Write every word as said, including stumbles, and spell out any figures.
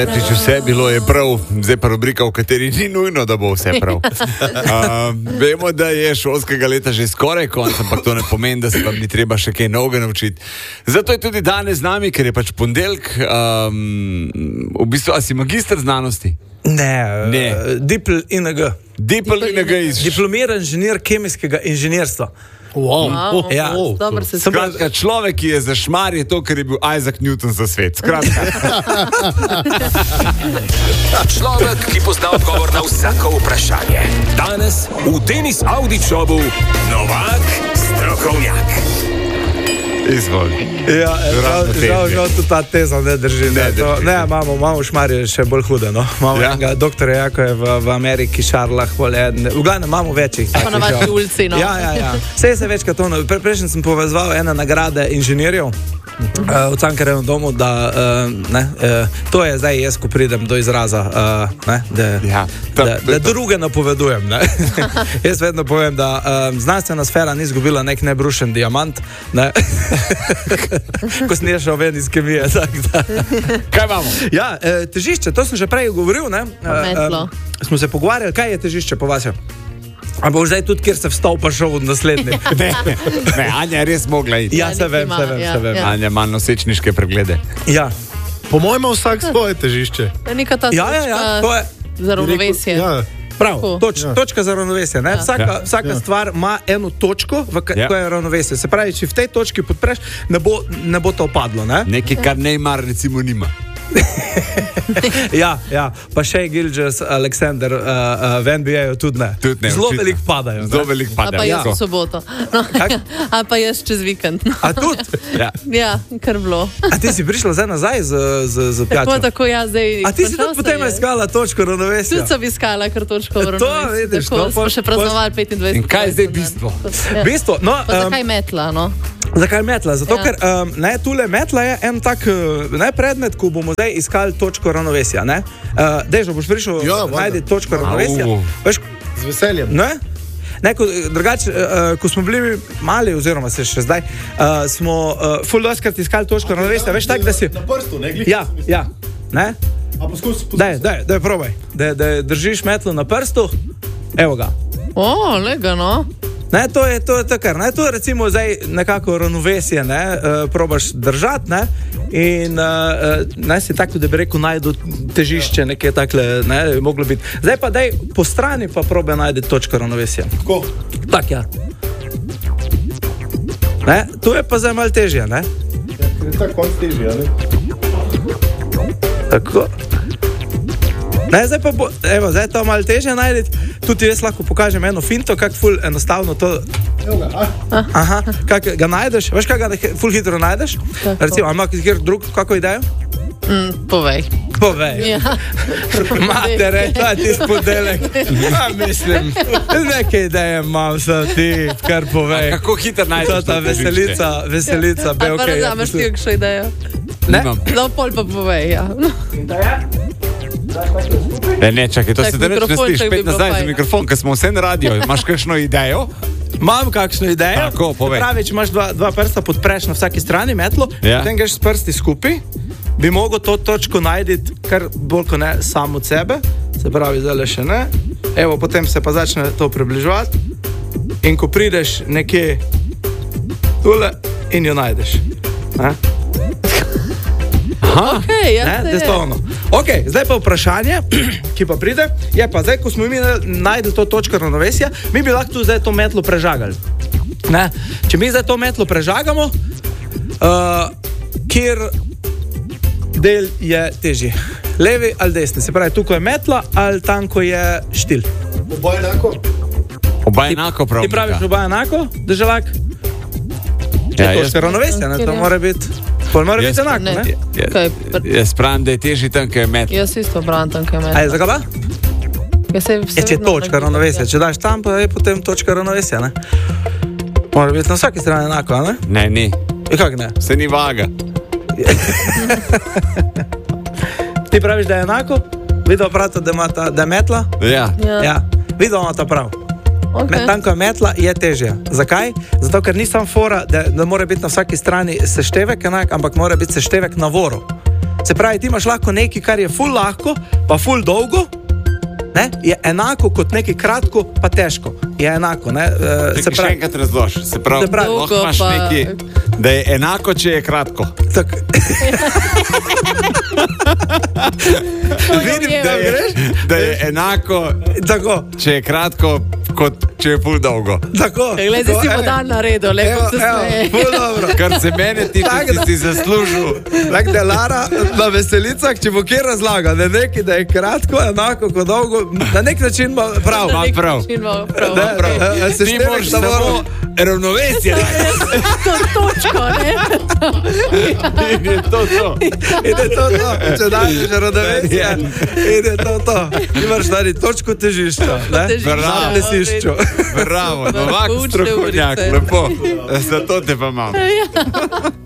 Če vse bilo je prav, zdaj pa rubrika, v kateri ni nujno, da bo vse prav. Uh, vemo, da je šolskega leta že skoraj konec, ampak to ne pomeni, da se vam ni treba še kaj novega naučiti. Zato je tudi danes z nami, ker je pač ponedeljek. Um, v bistvu, a si magister znanosti? Ne, ne. Dipl I N G. Dipl I N G iz... Diplomiran inženir kemijskega inženirstva. Wow. Wow. Ja. Oh, Dobar, se Skratka, človek, ki je za šmar, je to, ker je bil Isaac Newton za svet. Skratka. Človek, ki pozna odgovor na vsako vprašanje. Danes v Tenis Audi Showu Novak Strokovnjak. Izvoli. Ja, žal, žal, žal tudi ta teza ne drži. Ne, ne, to, ne imamo, imamo šmarje še bolj hude. No. Imamo ja? enega doktorja, jako je v, v Ameriki, Šarlah, v glavnem imamo večjih. Pa navadni ulici, no. Ja, ja, ja. Vse se večkrat to. Pre, prejšnji sem povezval ene nagrade inženirjev uh, v Cankarjevem domu, da uh, ne, uh, to je zdaj jaz, ko pridem do izraza, uh, ne, da, ja, ta, da, da druge napovedujem. Ne. Jaz vedno povem, da uh, znanstvena sfera ni izgubila nek nebrušen diamant, ne. Ko sem šel ven iz kemije. Kaj imamo? Ja, eh, težišče, to sem že prej govoril, ne? Eh, eh, smo se pogovarjali, kaj je težišče po vas? Ali bo zdaj tudi, kjer se vstal pa šel v naslednji? ne, ne, Anja je res mogla iti. Ja, se vem, se vem, ja, se vem. ja. Anja ima nosečniške preglede. Ja. Po mojem ima vsak svoje težišče. Neka ta Ja, ja, ja, to je za ravnovesje. Ja. prav, toč, ja. točka za ravnovesje. Ne? Vsaka, Ja. vsaka Ja. stvar ima eno točko, v Ja. kateri je ravnovesje. Se pravi, če v tej točki podpreš, ne bo, ne bo to padlo. Ne? Nekaj, kar Neymar recimo nima. ja, ja, pa še Gilgeous Alexander uh, uh, v N B A-ju tudi ne. Tudi ne, Zelo očitno. veliko padajo. Zelo veliko A pa padajo. jaz Ja. v soboto. No. A pa jaz čez vikend. No. A tudi? Ja. Ja, kar bilo. A ti si prišla zdaj nazaj z, z, z pijačo? Tako, tako, ja, zdaj. A ti si končal tudi potem se je. iskala točko ravnovesja? Tudi sem iskala kar točko v To, ravnovesju. vidiš, Tako no, smo pos- še praznovali petindvajset. In kaj je zdaj bistvo? Ja. Bistvo, no, Pa um, zakaj metla, no? zakaj metla? Zato, Ja. ker um, ne, tule metla je en tak uh, ne, predmet, ko bomo zdaj iskali točko ravnovesja. Ne? Uh, Dežo, boš prišel Ja, valjda. najti točko ravnovesja. Au. Veš, Z veseljem. ne? Ne, ko, drugače, uh, ko smo bili mali, oziroma se še zdaj, uh, smo uh, ful doskrat iskali točko ravnovesja. Veš, tak, da si... Na prstu, ne glih. Ja, ja, ne? A poskus, poskus. Daj, daj, daj, probaj. Da, da držiš metlo na prstu, evo ga. O, lega, no. Ne, to je to, je to kar. Ne, to je recimo zdaj nekako ravnovesje, ne, uh, probaš držati, ne, in uh, ne si tako, da bi rekel, najdu težišče, nekje takle, ne, bi moglo biti. Zdaj pa daj po strani pa probe najti točko ravnovesja. Tako. Tak, ja. Ne, tu je pa zdaj malo težje, ne. Je tako konc težje, a ne? Tako. Ne, zdaj pa bo, evo, zdaj je to malo težje najti. Tudi jaz lahko pokažem eno finto, kako ful enostavno to. Evo ga, a? Aha, kako ga najdeš? Veš, kako ga he- ful hitro najdeš? Kako? Recimo, ima kjer drug, kako idejo? Mm, povej. Povej. Ja. Matere, ta ti spodelek. Ja, mislim, neke ideje imam za ti, kar povej. Kako hitro najdeš To ta to težišče? veselica, veselica, Ali pa belke. razumeš ti kakšno idejo? Ne? Nimam. No, pol pa povej, ja. Ne, ne, čakaj, to Tak se da neč ne mikrofon, sliš, čak bi spet bilo nazaj za fajn. mikrofon, ker smo vse na radio. Imaš kakšno idejo? Imam kakšno idejo. Tako, povej. Se pravi, če imaš dva, dva prsta podpreš na vsaki strani metlo, Ja. potem greš s prsti skupaj, bi mogel to točko najti kar bolj kot ne samo od sebe, se pravi, zdaj še ne. Evo, potem se pa začne to približevati in ko prideš nekje tule in jo najdeš. Ne? Okej, ja, Ne, se da je je. to ono. Okay, zdaj pa vprašanje, ki pa pride, je pa zdaj, ko smo mi najdli to točko ravnovesja, mi bi lahko tu zdaj to metlo prežagali. Ne? Če mi zdaj to metlo prežagamo, uh, kjer del je težji? Levi ali desni? Se pravi, tukaj je metla ali tam, ko je štil? Oboje enako? Oba enako prav. Ti praviš oba enako, državak? Ja, Je jaz, točka ravnovesja, ne? To mora biti, pol mora Jaz- biti enako, Ne. ne? Kaj, pr- jaz pravim, da je težji tam, ker je met. Jaz isto bram tam, kaj me. Ajde, zakaj pa? Ja, se, Je, če je točka ravnovesja, če daš tam, pa je potem točka ravnovesja, ne? Mora biti na vsaki strani enako, a ne? Ne, ni. I kako ne? Se ni vaga. Ti praviš, da je enako? Videl prav, da, ima ta, da je metla? Ja. Ja. Ja. Videl ima ta prav. Okay. Med tam, ko je metla, je težje. Zakaj? Zato, ker ni sam fora, da, da mora biti na vsaki strani seštevek enak, ampak mora biti seštevek na voru. Se pravi, ti imaš lahko nekaj, kar je ful lahko, pa ful dolgo, ne, je enako kot nekaj kratko, pa težko. Je enako, ne, uh, Se pravi, še enkrat razloži. Se pravi, Se pravi, lahko dolgo imaš pa- nekaj, da je enako, če je kratko. tak, vidim, da je. greš, Da je enako, tako, če je kratko, kot če je pol dolgo. tako. Glej, zdaj si bo dan naredil, lepo Evo, se evo, smeje. ful dobro. Kar se mene tiče, Tak, da- si si zaslužil. Tako da Lara na veselicah, če bo kjer razlaga, da je nekaj, da je kratko, enako kot dolgo, na nek način ima prav. Ma prav. Prav, prav. Ne, prav. eh, eh, se Ti števek moraš samo- samo ravnovesje najti. To točko, ne? In je to to. In je to to, če daš ravnovesje, in je to to. Imaš narediti točko težišča, ne? Težišča, Na plesišču. Bravo, Novak Učne strokovnjak, urice. lepo. Zato te pa imam.